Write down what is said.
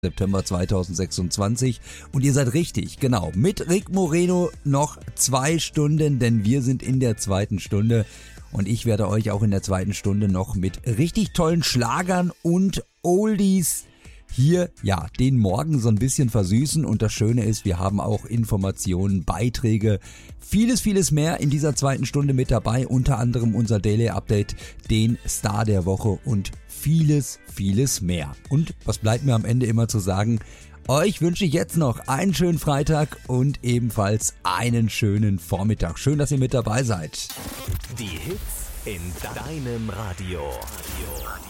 September 2026 und ihr seid richtig, genau, mit Rick Moreno noch 2 Stunden, denn wir sind in der 2. Stunde und ich werde euch auch in der 2. Stunde noch mit richtig tollen Schlagern und Oldies hier, ja, den Morgen so ein bisschen versüßen und das Schöne ist, wir haben auch Informationen, Beiträge, vieles mehr in dieser 2. Stunde mit dabei, unter anderem unser Daily Update, den Star der Woche und vieles mehr. Und was bleibt mir am Ende immer zu sagen? Euch wünsche ich jetzt noch einen schönen Freitag und ebenfalls einen schönen Vormittag. Schön, dass ihr mit dabei seid. Die Hits in deinem Radio.